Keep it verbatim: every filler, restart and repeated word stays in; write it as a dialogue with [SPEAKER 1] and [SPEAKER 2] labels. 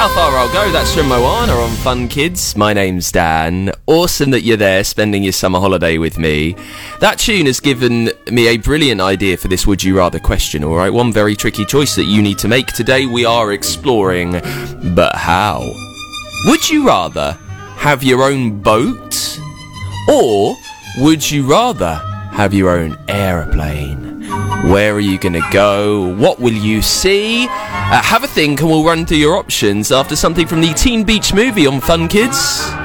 [SPEAKER 1] How Far I'll Go, that's from Moana on Fun Kids. My name's Dan. Awesome that you're there spending your summer holiday with me. That tune has given me a brilliant idea for this Would You Rather question, alright? One very tricky choice that you need to make. Today we are exploring, but how? Would you rather have your own boat, or would you rather have your own aeroplane? Where are you going to go? What will you see? Uh, have a think and we'll run through your options after something from the Teen Beach Movie on Fun Kids.